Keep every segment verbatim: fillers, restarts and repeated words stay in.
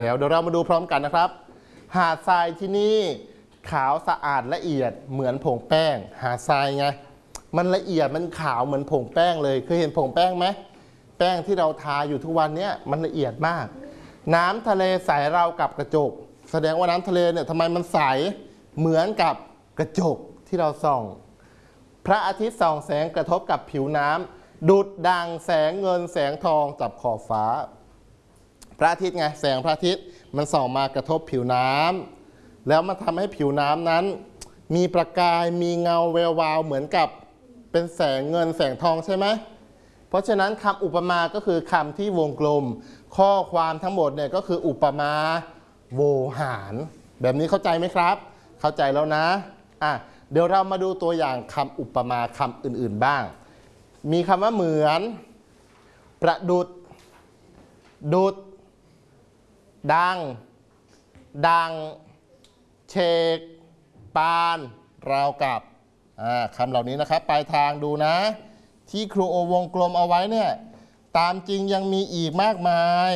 เดี๋ยวเรามาดูพร้อมกันนะครับหาดทรายที่นี่ขาวสะอาดละเอียดเหมือนผงแป้งหาดทรายไงมันละเอียดมันขาวเหมือนผงแป้งเลยเคยเห็นผงแป้งไหมแป้งที่เราทาอยู่ทุกวันนี้มันละเอียดมากน้ำทะเลใสราวกับกระจกแสดงว่าน้ำทะเลเนี่ยทำไมมันใสเหมือนกับกระจกที่เราส่องพระอาทิตย์ส่องแสงกระทบกับผิวน้ำดุจดังแสงเงินแสงทองจับขอบฟ้าพระอาทิตย์ไงแสงพระอาทิตย์มันส่องมากระทบผิวน้ำแล้วมันทำให้ผิวน้ำนั้นมีประกายมีเงาแวววาวเหมือนกับเป็นแสงเงินแสงทองใช่ไหมเพราะฉะนั้นคำอุปมาก็คือคำที่วงกลมข้อความทั้งหมดเนี่ยก็คืออุปมาโวหารแบบนี้เข้าใจไหมครับเข้าใจแล้วนะอ่ะเดี๋ยวเรามาดูตัวอย่างคำอุปมาคำอื่นๆบ้างมีคำว่าเหมือนประดุจดุจดังดังเชกปานราวกับคำเหล่านี้นะครับปลายทางดูนะที่ครูโอวงกลมเอาไว้เนี่ยตามจริงยังมีอีกมากมาย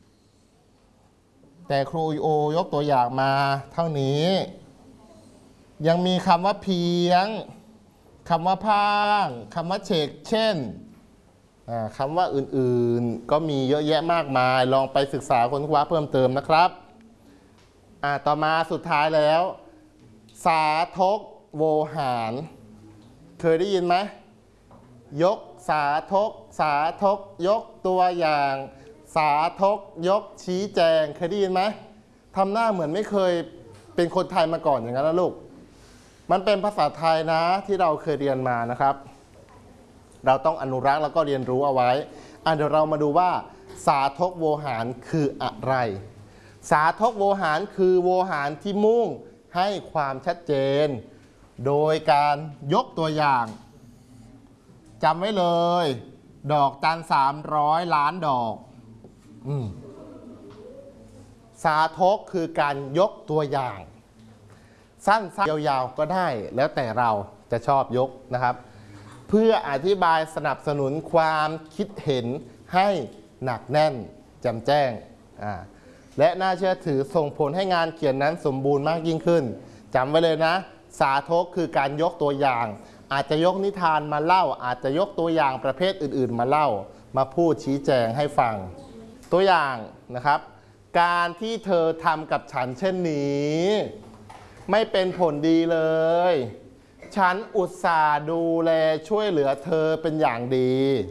แต่ครูโอยกตัวอย่างมาเท่านี้ยังมีคำว่าเพียงคำว่าพางคำว่าเชกเช่นคำว่าอื่นๆก็มีเยอะแยะมากมายลองไปศึกษาค้นคว้าเพิ่มเติมนะครับต่อมาสุดท้ายแล้วสาทกโวหารเคยได้ยินไหมยกสาทกสาทกยกตัวอย่างสาทกยกชี้แจงเคยได้ยินไหมทำหน้าเหมือนไม่เคยเป็นคนไทยมาก่อนอย่างนั้นนะลูกมันเป็นภาษาไทยนะที่เราเคยเรียนมานะครับเราต้องอนุรักษ์แล้วก็เรียนรู้เอาไว้อ่ะเดี๋ยวเรามาดูว่าสาทกโวหารคืออะไรสาทกโวหารคือโวหารที่มุ่งให้ความชัดเจนโดยการยกตัวอย่างจำไว้เลยดอกจันทร์สามร้อยล้านดอกอืมสาทกคือการยกตัวอย่างสั้นๆยาวๆก็ได้แล้วแต่เราจะชอบยกนะครับเพื่ออธิบายสนับสนุนความคิดเห็นให้หนักแน่นแจ่มแจ้งอ่าและน่าเชื่อถือส่งผลให้งานเขียนนั้นสมบูรณ์มากยิ่งขึ้นจำไว้เลยนะสาทกคือการยกตัวอย่างอาจจะยกนิทานมาเล่าอาจจะยกตัวอย่างประเภทอื่นๆมาเล่ามาพูดชี้แจงให้ฟังตัวอย่างนะครับการที่เธอทำกับฉันเช่นนี้ไม่เป็นผลดีเลยฉันอุตส่าห์ดูแลช่วยเหลือเธอเป็นอย่างดี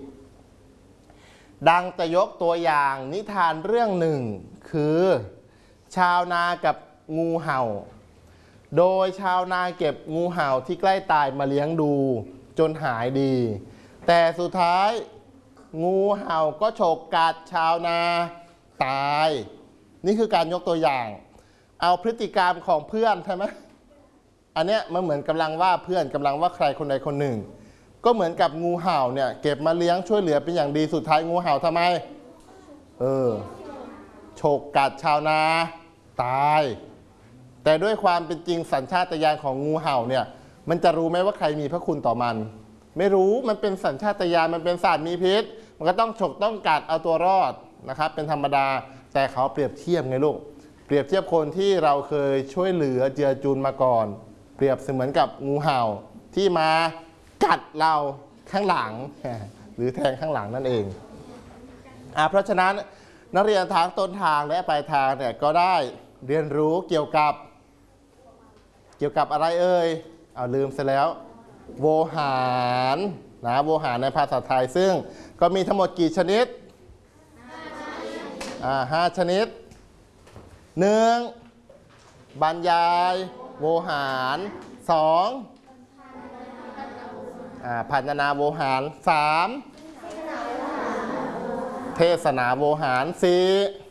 ดังจะยกตัวอย่างนิทานเรื่องหนึ่งคือชาวนากับงูเห่าโดยชาวนาเก็บงูเห่าที่ใกล้ตายมาเลี้ยงดูจนหายดีแต่สุดท้ายงูเห่าก็ฉกกัดชาวนาตายนี่คือการยกตัวอย่างเอาพฤติกรรมของเพื่อนใช่ไหมอันเนี้ยมันเหมือนกำลังว่าเพื่อนกำลังว่าใครคนใดคนหนึ่งก็เหมือนกับงูเห่าเนี่ยเก็บมาเลี้ยงช่วยเหลือเป็นอย่างดีสุดท้ายงูเห่าทำไมเออฉกกัดชาวนาตายแต่ด้วยความเป็นจริงสัญชาตญาณของงูเห่าเนี่ยมันจะรู้ไหมว่าใครมีพระคุณต่อมันไม่รู้มันเป็นสัญชาตญาณมันเป็นสัตว์มีพิษมันก็ต้องฉกต้องกัดเอาตัวรอดนะครับเป็นธรรมดาแต่เขาเปรียบเทียบไงลูกเปรียบเทียบคนที่เราเคยช่วยเหลือเจือจุนมาก่อนเปรียบเสมือนกับงูเห่าที่มากัดเราข้างหลังหรือแทงข้างหลังนั่นเองอ่ะเพราะฉะนั้นนักเรียนทางต้นทางและปลายทางเนี่ยก็ได้เรียนรู้เกี่ยวกับเกี่ยวกับอะไรเอ่ยเอาลืมซะแล้วโวหารนะโวหารในภาษาไทยซึ่งก็มีทั้งหมดกี่ชนิดอ่าห้าชนิดหนึ่งบรรยายโวหารสองอ่าพรรณนาโวหารสามเทศนาโวหารสี่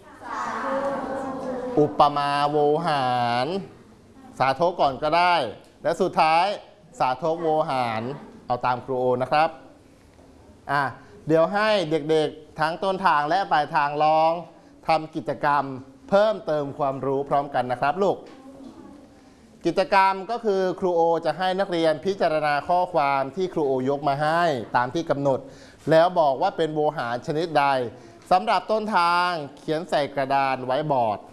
อุปมาโวหารสาทกก่อนก็ได้และสุดท้ายสาทกโวหารเอาตามครูโอนะครับอ่ะเดี๋ยวให้เด็กๆทั้งต้นทางและปลายทางลองทำกิจกรรมเพิ่มเติมความรู้พร้อมกันนะครับลูกกิจกรรมก็คือครูโอจะให้นักเรียนพิจารณาข้อความที่ครูโอยกมาให้ตามที่กำหนดแล้วบอกว่าเป็นโวหารชนิดใด สำหรับต้นทางเขียนใส่กระดานไว้บอร์ด